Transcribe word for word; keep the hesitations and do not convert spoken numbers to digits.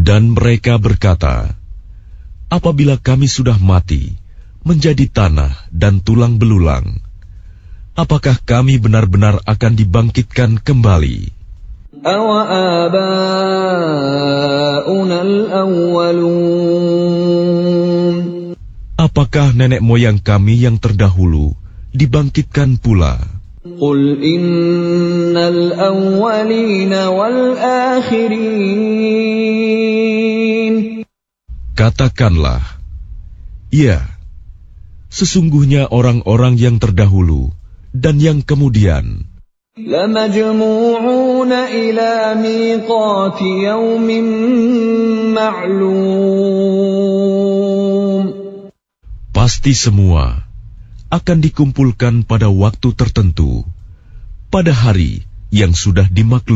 Dan mereka berkata, apabila kami sudah mati, menjadi tanah dan tulang belulang, apakah kami benar-benar akan dibangkitkan kembali? Apakah nenek moyang kami yang terdahulu dibangkitkan pula? Qul innal awwalina wal akhirin. Katakanlah, ya, sesungguhnya orang-orang yang terdahulu dan yang kemudian lamajmu'una ila miqati yawmin ma'lum. Pasti semua akan dikumpulkan pada waktu tertentu, pada hari yang sudah dimaklumi.